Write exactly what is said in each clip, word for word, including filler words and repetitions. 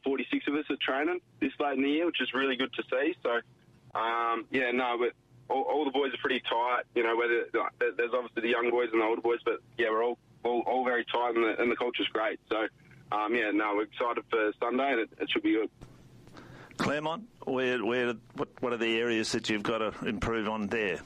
forty-six of us are training this late in the year, which is really good to see. So, um, yeah, no, but all, all the boys are pretty tight. You know, whether there's obviously the young boys and the older boys, but yeah, we're all all, all very tight, and the, and the culture's great. So, um, yeah, no, we're excited for Sunday, and it, it should be good. Claremont, where, where, what, what are the areas that you've got to improve on there?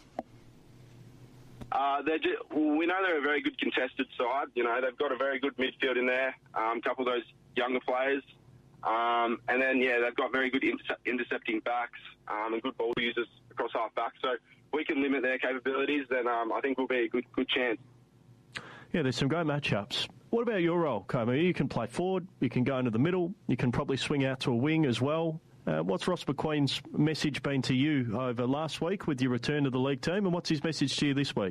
Uh, they're just, we know they're a very good contested side. You know, they've got a very good midfield in there, um, a couple of those younger players. Um, and then, yeah, they've got very good intercept, intercepting backs um, and good ball users across half back. So if we can limit their capabilities, then um, I think we'll be a good good chance. Yeah, there's some great matchups. What about your role, Comer? You can play forward, you can go into the middle, you can probably swing out to a wing as well. Uh, what's Ross McQueen's message been to you over last week with your return to the league team, and what's his message to you this week?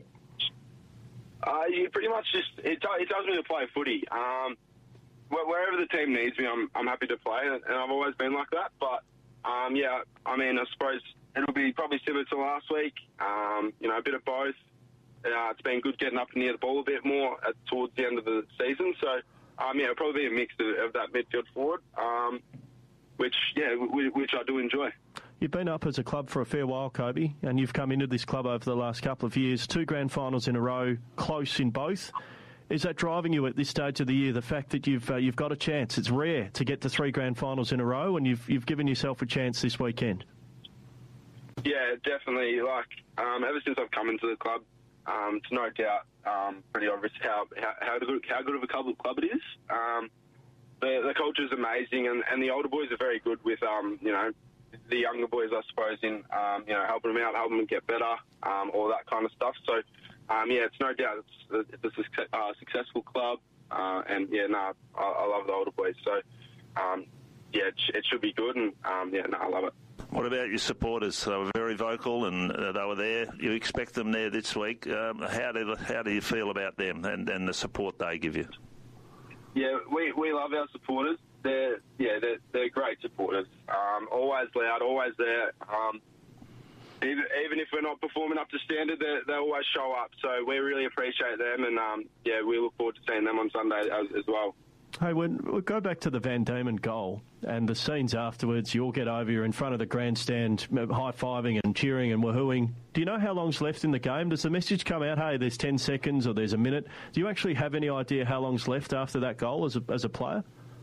Uh, you pretty much just it, it tells me to play footy. Um, wherever the team needs me, I'm I'm happy to play, and I've always been like that. But um, yeah, I mean, I suppose it'll be probably similar to last week. Um, you know, a bit of both. Uh, it's been good getting up near the ball a bit more at, towards the end of the season. So um, yeah, it'll probably be a mix of, of that midfield forward. Um, Which, yeah, which I do enjoy. You've been up as a club for a fair while, Kobe, and you've come into this club over the last couple of years. Two grand finals in a row, close in both. Is that driving you at this stage of the year, the fact that you've uh, you've got a chance? It's rare to get to three grand finals in a row, and you've you've given yourself a chance this weekend. Yeah, definitely. Like, um, ever since I've come into the club, um, it's no doubt um, pretty obvious how, how, how, good, how good of a club, club it is. Um, The, the culture is amazing, and, and the older boys are very good with, um, you know, the younger boys, I suppose, in, um, you know, helping them out, helping them get better, um, all that kind of stuff. So, um, yeah, it's no doubt it's, it's a success, uh, successful club, uh, and, yeah, no, I, I love the older boys. So, um, yeah, it, it should be good, and, um, yeah, no, I love it. What about your supporters? They were very vocal, and uh, they were there. You expect them there this week. Um, how do how do you feel about them and, and the support they give you? Yeah, we, we love our supporters. They're yeah, they're, they're great supporters. Um, always loud, always there. Um, even, even if we're not performing up to standard, they they always show up. So we really appreciate them, and um, yeah, we look forward to seeing them on Sunday as, as well. Hey, when we go back to the Van Diemen goal and the scenes afterwards, you all get over, you're in front of the grandstand, high-fiving and cheering and woohooing. Do you know how long's left in the game? Does the message come out, hey, there's ten seconds or there's a minute? Do you actually have any idea how long's left after that goal as a, as a player?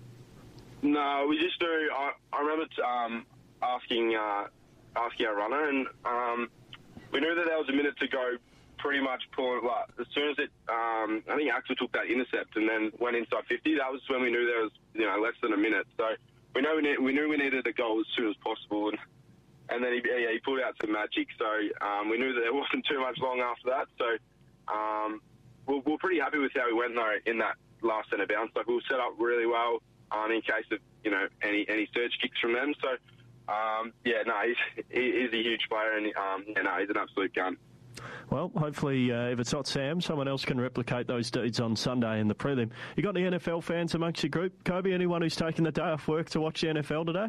No, we just do. I, I remember um, asking uh, asking our runner, and um, we knew that there was a minute to go. Pretty much pulling, like, as soon as it, um, I think Axel took that intercept and then went inside fifty. That was when we knew there was, you know, less than a minute. So we know we, need, we knew we needed a goal as soon as possible, and and then he, yeah, he pulled out some magic. So um, we knew that there wasn't too much long after that. So um, we're, we're pretty happy with how we went though in that last centre bounce. Like, we were set up really well um, in case of, you know, any any surge kicks from them. So um, yeah, no, he's he, he's a huge player, and um, yeah, no, he's an absolute gun. Well, hopefully, uh, if it's not Sam, someone else can replicate those deeds on Sunday in the prelim. You got any N F L fans amongst your group? Kobe, anyone who's taken the day off work to watch the N F L today?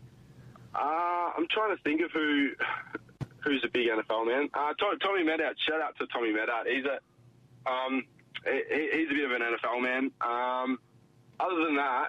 Uh, I'm trying to think of who who's a big N F L man. Uh, Tommy Medout. Shout out to Tommy Medout. He's a um, he, he's a bit of an N F L man. Um, other than that,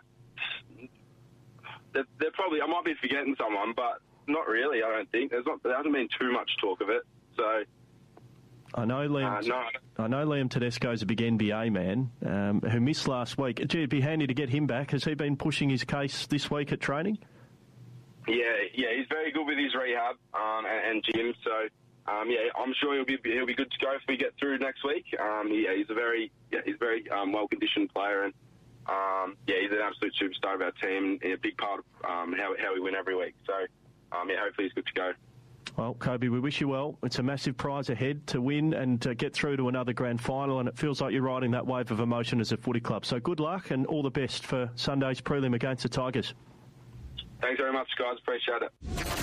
they're, they're probably, I might be forgetting someone, but not really. I don't think there's not there hasn't been too much talk of it. So. I know Liam. Uh, no. I know Liam Tedesco's a big N B A man um, who missed last week. Gee, it'd be handy to get him back. Has he been pushing his case this week at training? Yeah, yeah, he's very good with his rehab um, and, and gym. So um, yeah, I'm sure he'll be he'll be good to go if we get through next week. Um, yeah, he's a very yeah he's a very um, well conditioned player, and um, yeah, he's an absolute superstar of our team and a big part of um, how how we win every week. So um, yeah, hopefully he's good to go. Well, Kobe, we wish you well. It's a massive prize ahead to win and to get through to another grand final, and it feels like you're riding that wave of emotion as a footy club. So good luck and all the best for Sunday's prelim against the Tigers. Thanks very much, guys. Appreciate it.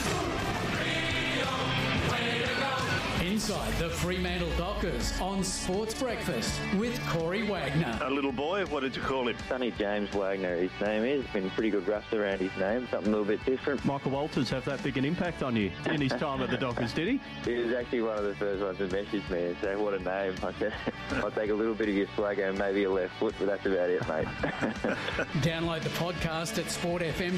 Inside the Fremantle Dockers on Sports Breakfast with Corey Wagner. A little boy, what did you call him? Sonny James Wagner, his name is. Been pretty good rust around his name, something a little bit different. Michael Walters have that big an impact on you in his time at the Dockers, did he? He was actually one of the first ones to message me and say, what a name. I said, I'll take a little bit of your swagger and maybe your left foot, but that's about it, mate. Download the podcast at sport f m